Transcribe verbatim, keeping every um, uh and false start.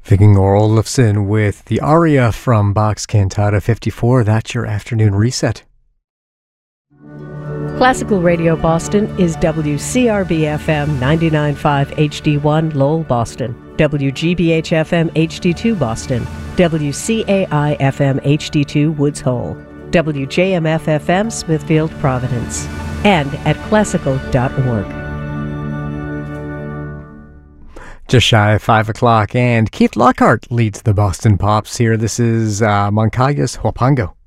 Vikingur Olafsson with the aria from Bach's Cantata fifty-four. That's your afternoon reset. Classical Radio Boston is W C R B F M ninety-nine point five H D one Lowell, Boston, W G B H F M H D two Boston, W C A I F M H D two Woods Hole, W J M F F M Smithfield, Providence, and at classical dot org. Just shy of five o'clock, and Keith Lockhart leads the Boston Pops here. This is uh, Moncaya's Huapango.